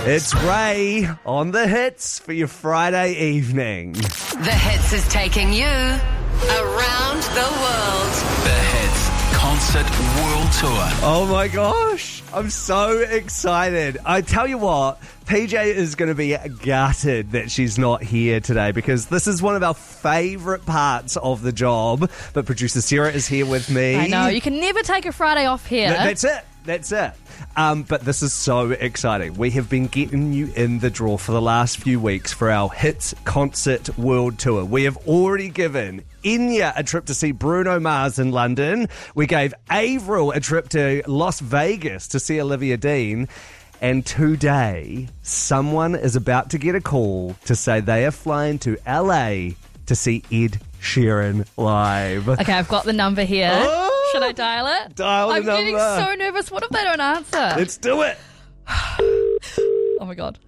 It's Ray on the hits for your Friday evening. The Hits is taking you around the world. The Hits Concert World Tour. Oh my gosh, I'm so excited. I tell you what, PJ is going to be gutted that she's not here today because this is one of our favourite parts of the job. But producer Sarah is here with me. I know, you can never take a Friday off here. That's it. But this is so exciting. We have been getting you in the draw for the last few weeks for our Hits Concert World Tour. We have already given Enya a trip to see Bruno Mars in London. We gave Avril a trip to Las Vegas to see Olivia Dean. And today, someone is about to get a call to say they are flying to LA to see Ed Sheeran live. Okay, I've got the number here. Oh! Should I dial it? Dial the I'm number. getting so nervous. What if they don't answer? Let's do it. Oh my God.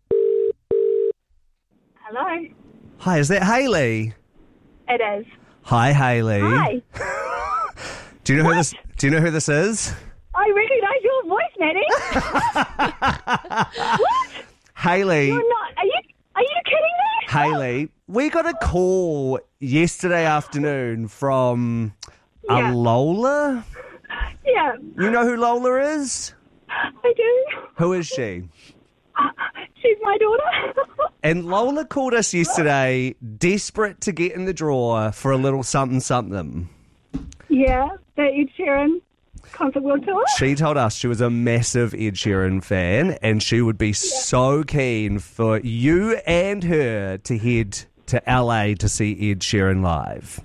Hello. Hi, is that Hayley? It is. Hi, Hayley. Hi. Do you know who this is? I recognise your voice, Maddie. What? Hayley. You're not. Are you kidding me? Hayley, we got a call yesterday afternoon from Yeah. Lola. Yeah, You know who Lola is? I do. Who is she? She's my daughter. And Lola called us yesterday, desperate to get in the drawer for a little something something. Yeah, the Ed Sheeran Concert World Tour. She told us she was a massive Ed Sheeran fan and she would be so keen for you and her to head to LA to see Ed Sheeran live.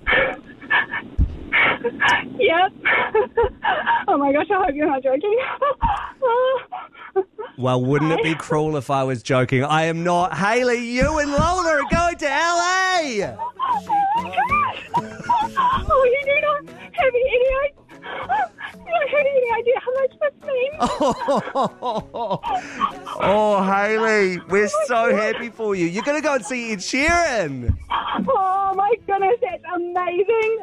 Yep. Oh my gosh, I hope you're not joking. Well, wouldn't it be cruel if I was joking? I am not. Hayley, you and Lola are going to LA! Oh, you do not have any idea how much this means. Oh, Hayley, we're so happy for you. You're going to go and see Ed Sheeran. Oh my goodness, that's amazing.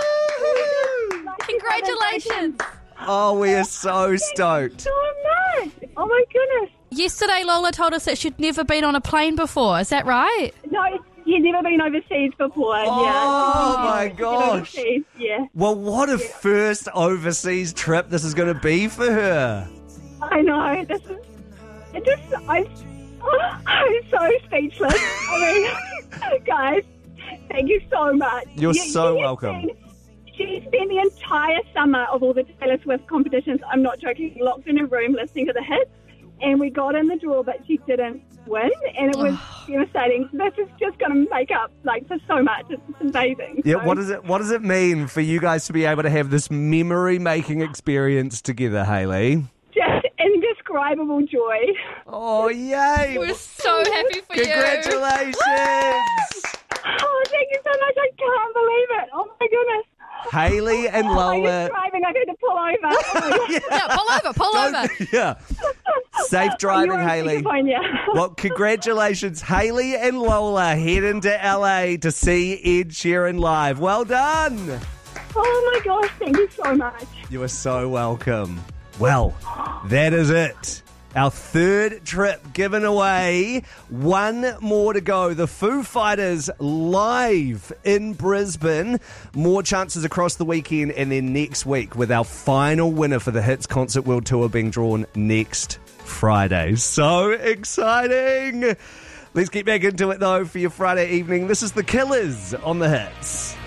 Congratulations. Oh, we are so stoked. So much. Oh my goodness. Yesterday, Lola told us that she'd never been on a plane before. Is that right? No, you've never been overseas before. Oh, my Get gosh. overseas, yeah. Well, what a first overseas trip this is going to be for her. I know. I'm so speechless. I mean, guys, thank you so much. You're so welcome. She spent the entire summer of all the Taylor Swift competitions, I'm not joking, locked in a room listening to the hits. And we got in the draw, but she didn't win. And it was devastating. This is just going to make up for so much. It's amazing. Yeah, So, what does it mean for you guys to be able to have this memory-making experience together, Hayley? just indescribable joy. Oh, yay! We're so happy for you. Congratulations! Oh, thank you so much. I can't believe it. Oh, my goodness. Hayley and I'm Lola. just driving. I need to pull over. Oh, my Yeah, pull over. Yeah. Safe driving, You are on Hayley. speakerphone, yeah. Well, congratulations. Hayley and Lola head into LA to see Ed Sheeran live. Well done. Oh, my gosh. Thank you so much. You are so welcome. Well, that is it. Our third trip given away. One more to go. The Foo Fighters live in Brisbane. More chances across the weekend and then next week with our final winner for the Hits Concert World Tour being drawn next Friday. So exciting. Let's get back into it though for your Friday evening. This is The Killers on the Hits.